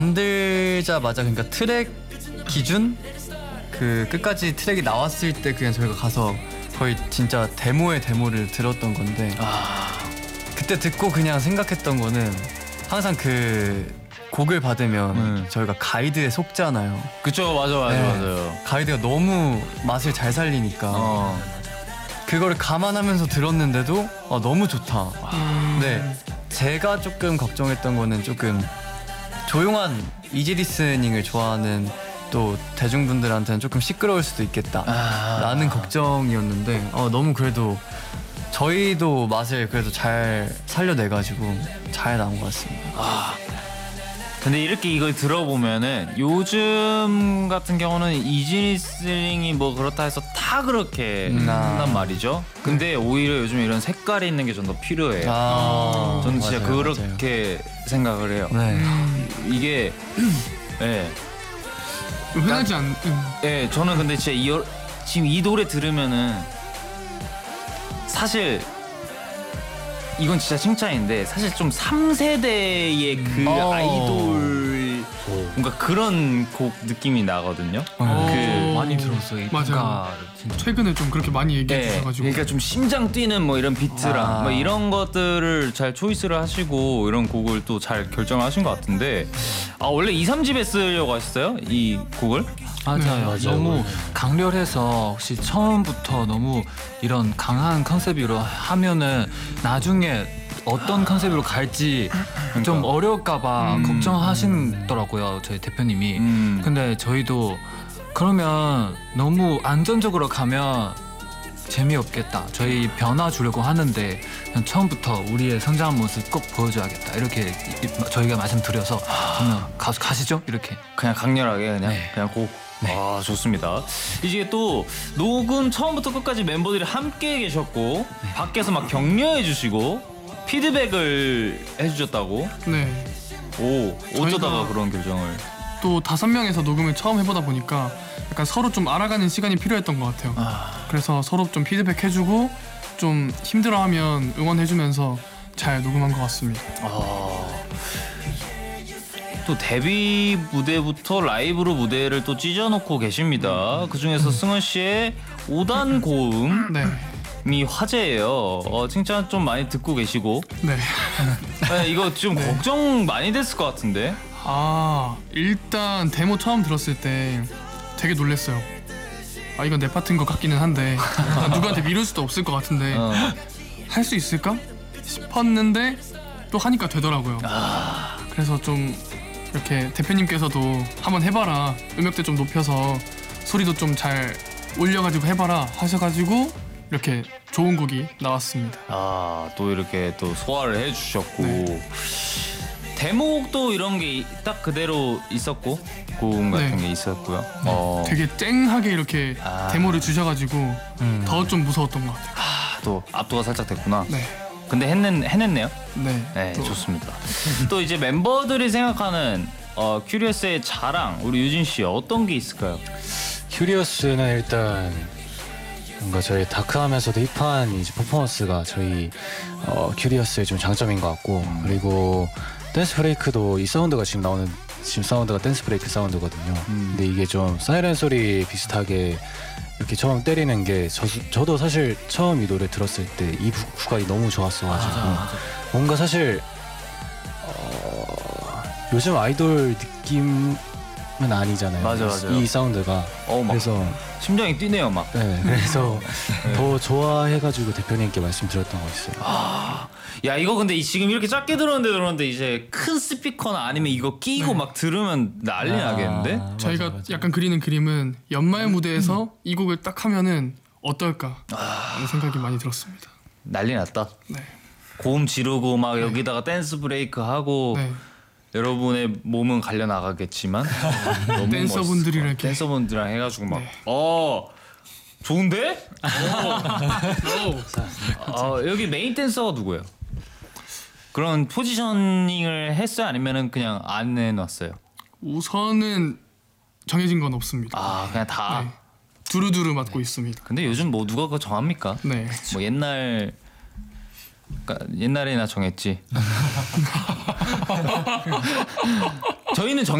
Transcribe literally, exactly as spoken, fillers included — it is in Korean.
만들자마자 그러니까 트랙 기준 그 끝까지 트랙이 나왔을 때 그냥 저희가 가서 거의 진짜 데모의 데모를 들었던 건데 아... 그때 듣고 그냥 생각했던 거는 항상 그 곡을 받으면 음. 저희가 가이드에 속잖아요. 그쵸, 맞아 맞아 네. 맞아요. 가이드가 너무 맛을 잘 살리니까 어. 그걸 감안하면서 들었는데도 아, 너무 좋다. 음. 네, 제가 조금 걱정했던 거는 조금 조용한 이지 리스닝을 좋아하는 또 대중분들한테는 조금 시끄러울 수도 있겠다 아. 라는 걱정이었는데 어, 너무 그래도 저희도 맛을 그래도 잘 살려내가지고 잘 나온 것 같습니다. 아. 근데 이렇게 이걸 들어보면은 요즘 같은 경우는 이지 리스닝이 뭐 그렇다 해서 다 그렇게 음. 한단 말이죠. 근데 오히려 요즘 이런 색깔이 있는 게 좀 더 필요해요. 아. 저는 진짜 맞아요, 그렇게 맞아요. 생각을 해요. 네. 이게 예. 네. 흔하지 않. 예, 네, 저는 근데 진짜 이, 지금 이 노래 들으면은 사실 이건 진짜 칭찬인데 사실 좀 삼 세대의 그 어. 아이돌 뭔가 그런 곡 느낌이 나거든요. 어. 그 많이 들었어요. 맞아요. 최근에 좀 그렇게 많이 얘기해 주셔가지고. 네, 그러니까 좀 심장 뛰는 뭐 이런 비트랑 아. 뭐 이런 것들을 잘 초이스를 하시고 이런 곡을 또 잘 결정하신 것 같은데 아 원래 이, 삼 집에 쓰려고 하셨어요? 이 곡을? 맞아요. 네, 맞아요. 너무 강렬해서 혹시 처음부터 너무 이런 강한 컨셉으로 하면은 나중에 어떤 컨셉으로 갈지 그러니까. 좀 어려울까봐 음. 걱정하시더라고요 저희 대표님이. 음. 근데 저희도 그러면 너무 안전적으로 가면 재미없겠다. 저희 변화 주려고 하는데 그냥 처음부터 우리의 성장한 모습 꼭 보여줘야겠다. 이렇게 저희가 말씀드려서 그러면 가, 가시죠 이렇게. 그냥 강렬하게 그냥 네. 그냥 곡. 네. 아 좋습니다. 이제 또 녹음 처음부터 끝까지 멤버들이 함께 계셨고 네. 밖에서 막 격려해 주시고 피드백을 해주셨다고. 네. 오 어쩌다가 그런 결정을. 또 다섯 명에서 녹음을 처음 해보다 보니까 약간 서로 좀 알아가는 시간이 필요했던 것 같아요. 아... 그래서 서로 좀 피드백 해주고 좀 힘들어하면 응원해주면서 잘 녹음한 것 같습니다. 아... 또 데뷔 무대부터 라이브로 무대를 또 찢어놓고 계십니다. 그 중에서 승원 씨의 오 단 고음 네. 이 화제예요. 어, 칭찬 좀 많이 듣고 계시고. 네. 네 이거 좀 네. 걱정 많이 됐을 것 같은데. 아 일단 데모 처음 들었을 때 되게 놀랐어요. 아 이건 내 파트인 것 같기는 한데 누구한테 미룰 수도 없을 것 같은데 어. 할 수 있을까 싶었는데 또 하니까 되더라고요. 아. 그래서 좀 이렇게 대표님께서도 한번 해봐라 음역대 좀 높여서 소리도 좀 잘 올려가지고 해봐라 하셔가지고 이렇게 좋은 곡이 나왔습니다. 아 또 이렇게 또 소화를 해주셨고 네. 데모곡도 이런 게 딱 그대로 있었고 고음 같은 네. 게 있었고요. 네. 어. 되게 쨍하게 이렇게 아. 데모를 주셔가지고 음. 더 좀 무서웠던 것 같아요. 아, 또 압도가 살짝 됐구나. 네. 근데 해냈, 해냈네요. 네. 네 또. 좋습니다. 또 이제 멤버들이 생각하는 어, 큐리어스의 자랑 우리 유진 씨 어떤 게 있을까요? 큐리어스는 일단 뭔가 저희 다크하면서도 힙한 이제 퍼포먼스가 저희 어, 큐리어스의 좀 장점인 것 같고 음. 그리고 댄스 브레이크도 이 사운드가 지금 나오는 지금 사운드가 댄스 브레이크 사운드거든요. 음. 근데 이게 좀 사이렌 소리 비슷하게 이렇게 처음 때리는 게 저, 저도 사실 처음 이 노래 들었을 때 이 구간이 너무 좋았어가지고 아, 맞아. 뭔가 사실 어, 요즘 아이돌 느낌은 아니잖아요. 맞아, 맞아. 이 사운드가 어, 그래서 심장이 뛰네요 막. 네, 그래서 네. 더 좋아해가지고 대표님께 말씀드렸던 거 있어요. 아, 야 이거 근데 지금 이렇게 작게 들었는데 들었는데 이제 큰 스피커나 아니면 이거 끼고 네. 막 들으면 난리 아, 나겠는데? 저희가 맞아, 맞아. 약간 그리는 그림은 연말 무대에서 음. 이 곡을 딱 하면은 어떨까 아, 하는 생각이 많이 들었습니다. 난리 났다. 네. 고음 지르고 막 네. 여기다가 댄스 브레이크 하고. 네. 여러분의 몸은 갈려 나가겠지만 댄서분들이랑 이렇게 댄서분들이랑 해가지고 막 어 네. 좋은데? 어, 여기 메인 댄서가 누구예요? 그런 포지셔닝을 했어요? 아니면은 그냥 안 해놨어요? 우선은 정해진 건 없습니다. 아 그냥 다 네. 두루두루 맡고 네. 있습니다. 근데 요즘 뭐 누가 그거 정합니까? 네. 뭐 옛날 그러니까 옛날에나 정했지. 저희는 정